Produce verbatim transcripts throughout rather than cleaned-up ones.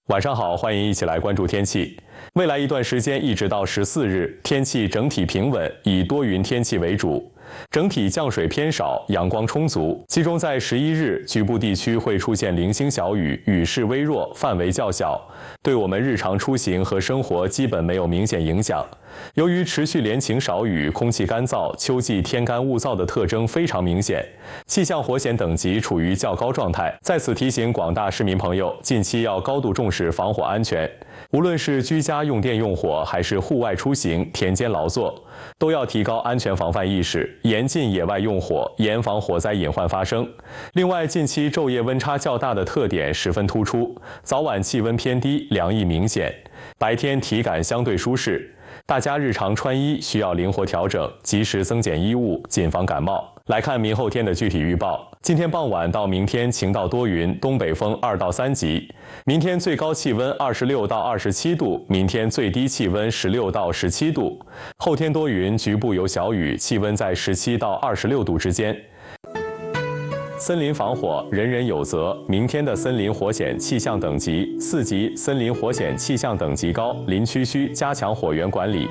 晚上好，欢迎一起来关注天气。未来一段时间，一直到十四日，天气整体平稳，以多云天气为主。整体降水偏少，阳光充足。其中在十一日，局部地区会出现零星小雨，雨势微弱，范围较小，对我们日常出行和生活基本没有明显影响。由于持续连晴少雨，空气干燥，秋季天干物燥的特征非常明显，气象火险等级处于较高状态。在此提醒广大市民朋友，近期要高度重视防火安全。无论是居家用电用火，还是户外出行、田间劳作，都要提高安全防范意识，严禁野外用火，严防火灾隐患发生。另外，近期昼夜温差较大的特点十分突出，早晚气温偏低，凉意明显，白天体感相对舒适。大家日常穿衣需要灵活调整，及时增减衣物，谨防感冒。来看明后天的具体预报。今天傍晚到明天晴到多云，东北风二到三级。明天最高气温二十六到二十七度，明天最低气温十六到十七度。后天多云，局部有小雨，气温在十七到二十六度之间。森林防火，人人有责。明天的森林火险气象等级四级，森林火险气象等级高，林区需加强火源管理。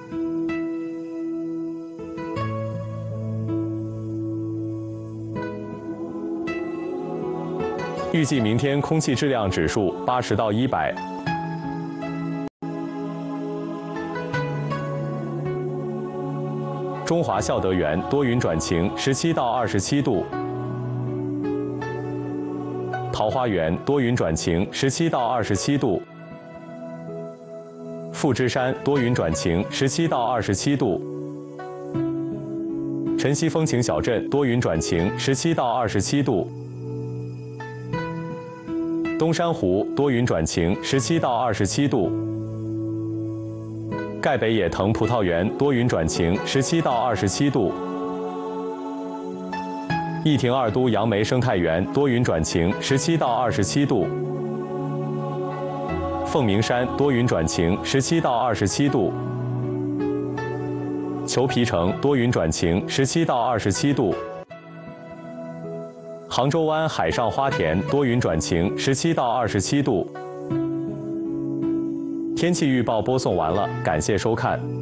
预计明天空气质量指数八十到一百。中华孝德园多云转晴，十七到二十七度。桃花源多云转晴，十七到二十七度。富芝山多云转晴，十七到二十七度。晨曦风情小镇多云转晴，十七到二十七度。东山湖多云转晴，十七到二十七度。盖北野藤葡萄园多云转晴，十七到二十七度。义亭二都杨梅生态园多云转晴，十七到二十七度。凤鸣山多云转晴，十七到二十七度。裘皮城多云转晴，十七到二十七度。杭州湾海上花田多云转晴，十七到二十七度。天气预报播送完了，感谢收看。